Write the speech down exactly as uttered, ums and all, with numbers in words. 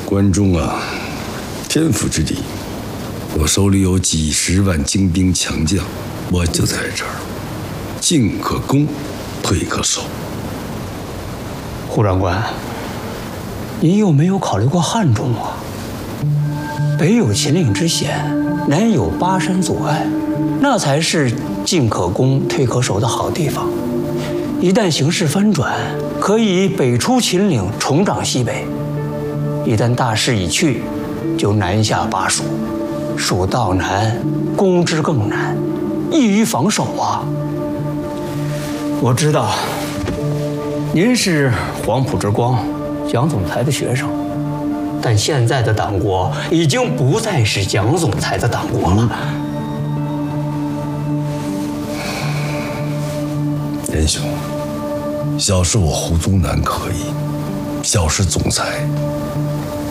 关中啊，天府之地，我手里有几十万精兵强将，我就在这儿，进可攻，退可守。 胡长官，您有没有考虑过汉中啊？北有秦岭之险，南有巴山阻碍，那才是进可攻、退可守的好地方。一旦形势翻转，可以北出秦岭，重掌西北；一旦大势已去，就南下巴蜀。蜀道难，攻之更难，易于防守啊。我知道，您是黄埔之光，蒋总裁的学生，但现在的党国已经不再是蒋总裁的党国了。 严兄，小事我胡宗南可以，小事总裁